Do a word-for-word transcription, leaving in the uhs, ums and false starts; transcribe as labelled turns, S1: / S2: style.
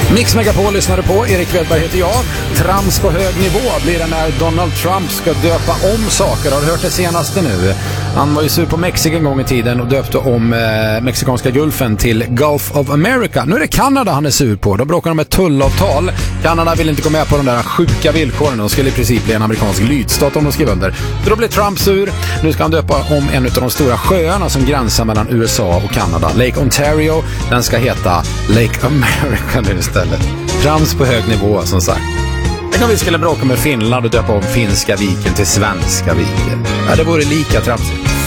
S1: Mix Megapol lyssnar du på. Erik Wedberg heter jag. Trams på hög nivå blir det när Donald Trump ska döpa om saker. Har du hört det senaste nu? Han var ju sur på Mexiko en gång i tiden och döpte om eh, mexikanska gulfen till Gulf of America. Nu är det Kanada han är sur på. Då bråkar de ett tullavtal. Kanada vill inte gå med på de där sjuka villkoren. De skulle i princip bli en amerikansk lydstat om de skrev under. Så då blir Trump sur. Nu ska han döpa om en av de stora sjöarna som gränsar mellan U S A och Kanada. Lake Ontario. Den ska heta Lake America nu istället. Trams på hög nivå som sagt. Tänk om vi skulle bråka med Finland och döpa om finska viken till svenska viken. Ja, det vore lika tramsigt.